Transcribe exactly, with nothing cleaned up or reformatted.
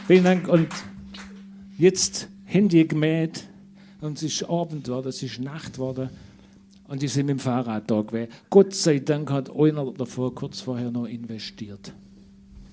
Vielen Dank. Und jetzt Handy gemäht und es ist Abend geworden, es ist Nacht geworden und die sind mit dem Fahrrad da gewesen. Gott sei Dank hat einer davor kurz vorher noch investiert.